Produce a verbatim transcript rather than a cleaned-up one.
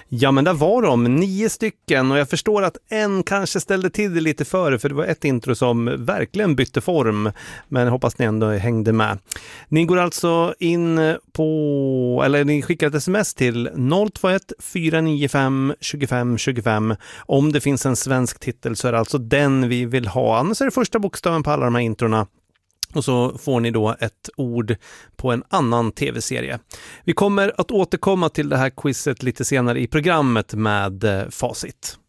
Ja, men där var de, nio stycken, och jag förstår att en kanske ställde till det lite före, för det var ett intro som verkligen bytte form, men jag hoppas ni ändå hängde med. Ni går alltså in på, eller ni skickar ett sms till noll två ett fyra nio fem två fem två fem. Om det finns en svensk titel så är det alltså den vi vill ha, annars är det första bokstaven på alla de här introna. Och så får ni då ett ord på en annan tv-serie. Vi kommer att återkomma till det här quizet lite senare i programmet med facit.